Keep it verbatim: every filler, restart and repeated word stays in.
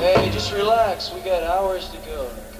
Hey, just relax. We got hours to go.